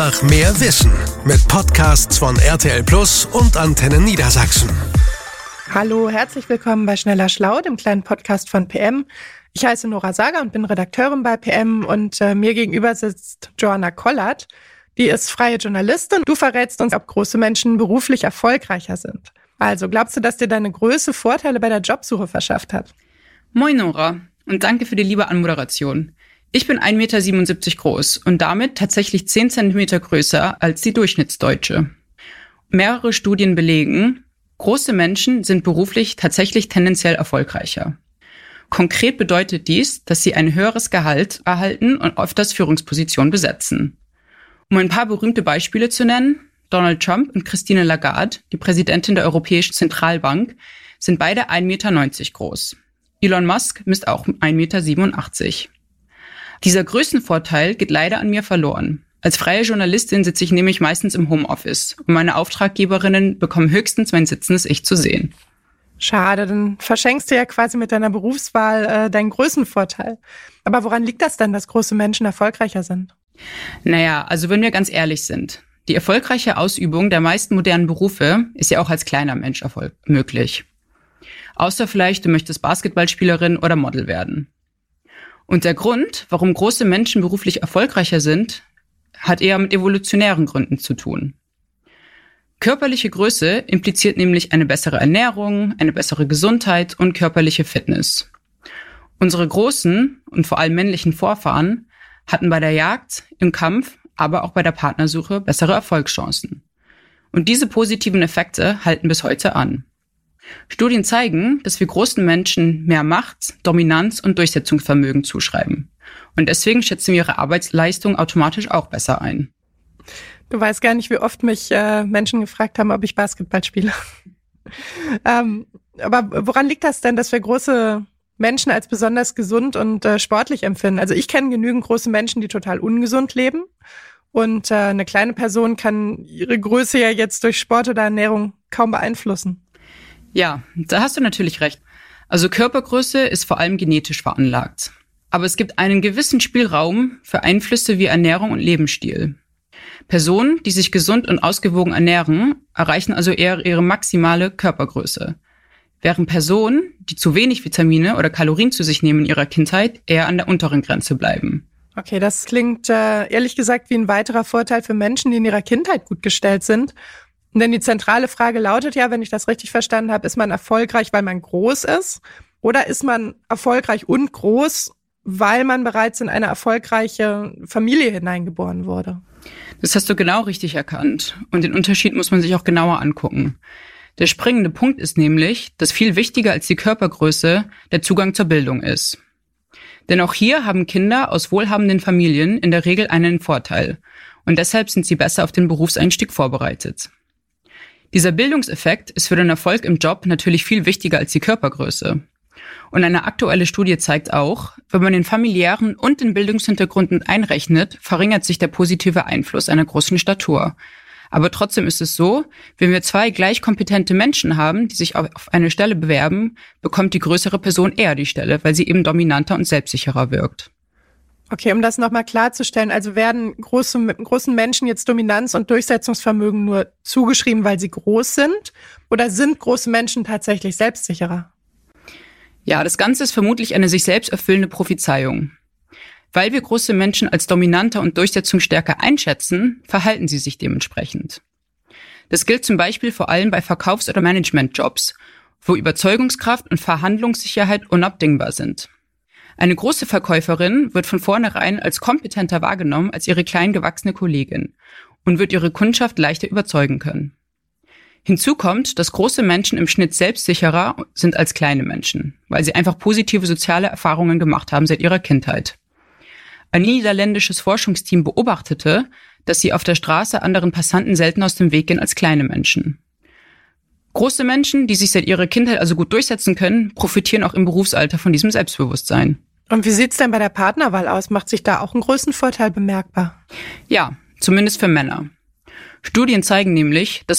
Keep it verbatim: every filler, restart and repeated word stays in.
Nach mehr Wissen mit Podcasts von R T L Plus und Antenne Niedersachsen. Hallo, herzlich willkommen bei Schneller Schlau, dem kleinen Podcast von P M. Ich heiße Nora Sager und bin Redakteurin bei P M und äh, mir gegenüber sitzt Joanna Kollert. Die ist freie Journalistin. Du verrätst uns, ob große Menschen beruflich erfolgreicher sind. Also, glaubst du, dass dir deine Größe Vorteile bei der Jobsuche verschafft hat? Moin Nora und danke für die liebe Anmoderation. Ich bin ein Meter siebenundsiebzig groß und damit tatsächlich zehn Zentimeter größer als die Durchschnittsdeutsche. Mehrere Studien belegen, große Menschen sind beruflich tatsächlich tendenziell erfolgreicher. Konkret bedeutet dies, dass sie ein höheres Gehalt erhalten und öfters Führungspositionen besetzen. Um ein paar berühmte Beispiele zu nennen, Donald Trump und Christine Lagarde, die Präsidentin der Europäischen Zentralbank, sind beide ein Meter neunzig groß. Elon Musk misst auch ein Meter siebenundachtzig. Dieser Größenvorteil geht leider an mir verloren. Als freie Journalistin sitze ich nämlich meistens im Homeoffice und meine Auftraggeberinnen bekommen höchstens mein sitzendes Ich zu sehen. Schade, dann verschenkst du ja quasi mit deiner Berufswahl äh, deinen Größenvorteil. Aber woran liegt das denn, dass große Menschen erfolgreicher sind? Naja, also wenn wir ganz ehrlich sind, die erfolgreiche Ausübung der meisten modernen Berufe ist ja auch als kleiner Mensch erfolg- möglich. Außer vielleicht, du möchtest Basketballspielerin oder Model werden. Und der Grund, warum große Menschen beruflich erfolgreicher sind, hat eher mit evolutionären Gründen zu tun. Körperliche Größe impliziert nämlich eine bessere Ernährung, eine bessere Gesundheit und körperliche Fitness. Unsere großen und vor allem männlichen Vorfahren hatten bei der Jagd, im Kampf, aber auch bei der Partnersuche bessere Erfolgschancen. Und diese positiven Effekte halten bis heute an. Studien zeigen, dass wir großen Menschen mehr Macht, Dominanz und Durchsetzungsvermögen zuschreiben. Und deswegen schätzen wir ihre Arbeitsleistung automatisch auch besser ein. Du weißt gar nicht, wie oft mich äh, Menschen gefragt haben, ob ich Basketball spiele. ähm, aber woran liegt das denn, dass wir große Menschen als besonders gesund und äh, sportlich empfinden? Also ich kenne genügend große Menschen, die total ungesund leben. Und äh, eine kleine Person kann ihre Größe ja jetzt durch Sport oder Ernährung kaum beeinflussen. Ja, da hast du natürlich recht. Also Körpergröße ist vor allem genetisch veranlagt. Aber es gibt einen gewissen Spielraum für Einflüsse wie Ernährung und Lebensstil. Personen, die sich gesund und ausgewogen ernähren, erreichen also eher ihre maximale Körpergröße. Während Personen, die zu wenig Vitamine oder Kalorien zu sich nehmen in ihrer Kindheit, eher an der unteren Grenze bleiben. Okay, das klingt äh, ehrlich gesagt wie ein weiterer Vorteil für Menschen, die in ihrer Kindheit gut gestellt sind. Denn die zentrale Frage lautet ja, wenn ich das richtig verstanden habe, ist man erfolgreich, weil man groß ist? Oder ist man erfolgreich und groß, weil man bereits in eine erfolgreiche Familie hineingeboren wurde? Das hast du genau richtig erkannt. Und den Unterschied muss man sich auch genauer angucken. Der springende Punkt ist nämlich, dass viel wichtiger als die Körpergröße der Zugang zur Bildung ist. Denn auch hier haben Kinder aus wohlhabenden Familien in der Regel einen Vorteil. Und deshalb sind sie besser auf den Berufseinstieg vorbereitet. Dieser Bildungseffekt ist für den Erfolg im Job natürlich viel wichtiger als die Körpergröße. Und eine aktuelle Studie zeigt auch, wenn man den familiären und den Bildungshintergrund mit einrechnet, verringert sich der positive Einfluss einer großen Statur. Aber trotzdem ist es so, wenn wir zwei gleich kompetente Menschen haben, die sich auf eine Stelle bewerben, bekommt die größere Person eher die Stelle, weil sie eben dominanter und selbstsicherer wirkt. Okay, um das nochmal klarzustellen, also werden große, großen Menschen jetzt Dominanz und Durchsetzungsvermögen nur zugeschrieben, weil sie groß sind? Oder sind große Menschen tatsächlich selbstsicherer? Ja, das Ganze ist vermutlich eine sich selbst erfüllende Prophezeiung. Weil wir große Menschen als dominanter und durchsetzungsstärker einschätzen, verhalten sie sich dementsprechend. Das gilt zum Beispiel vor allem bei Verkaufs- oder Managementjobs, wo Überzeugungskraft und Verhandlungssicherheit unabdingbar sind. Eine große Verkäuferin wird von vornherein als kompetenter wahrgenommen als ihre klein gewachsene Kollegin und wird ihre Kundschaft leichter überzeugen können. Hinzu kommt, dass große Menschen im Schnitt selbstsicherer sind als kleine Menschen, weil sie einfach positive soziale Erfahrungen gemacht haben seit ihrer Kindheit. Ein niederländisches Forschungsteam beobachtete, dass sie auf der Straße anderen Passanten selten aus dem Weg gehen als kleine Menschen. Große Menschen, die sich seit ihrer Kindheit also gut durchsetzen können, profitieren auch im Berufsalter von diesem Selbstbewusstsein. Und wie sieht's denn bei der Partnerwahl aus? Macht sich da auch ein Größenvorteil bemerkbar? Ja, zumindest für Männer. Studien zeigen nämlich, dass